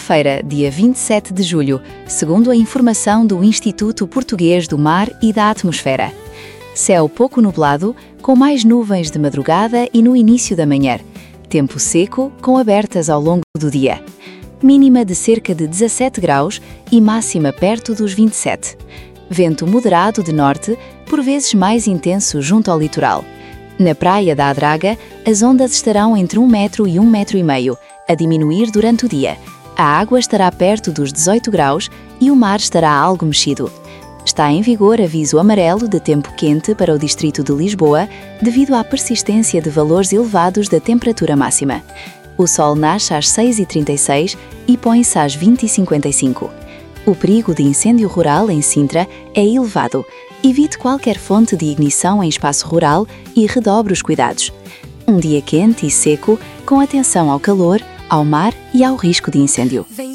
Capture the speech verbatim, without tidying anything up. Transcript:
Quinta-feira, dia vinte e sete de julho, segundo a informação do Instituto Português do Mar e da Atmosfera. Céu pouco nublado, com mais nuvens de madrugada e no início da manhã. Tempo seco, com abertas ao longo do dia. Mínima de cerca de dezassete graus e máxima perto dos vinte e sete. Vento moderado de norte, por vezes mais intenso junto ao litoral. Na praia da Adraga, as ondas estarão entre um metro e um metro e meio, a diminuir durante o dia. A água estará perto dos dezoito graus e o mar estará algo mexido. Está em vigor aviso amarelo de tempo quente para o distrito de Lisboa, devido à persistência de valores elevados da temperatura máxima. O sol nasce às seis e trinta e seis e põe-se às vinte e cinquenta e cinco. O perigo de incêndio rural em Sintra é elevado. Evite qualquer fonte de ignição em espaço rural e redobre os cuidados. Um dia quente e seco, com atenção ao calor, ao mar e ao risco de incêndio.